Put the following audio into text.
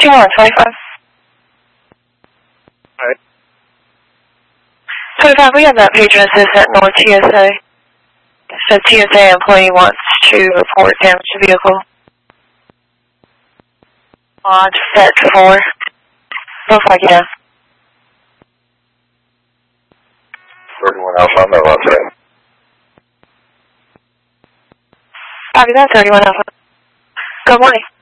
2125. Alright. 25, we have that patron assistant North TSA. The TSA employee wants to report damage to vehicle. On set 4. Looks like you down. 31 Alpha, I'm not on set. Copy that, 31 Alpha. Good morning.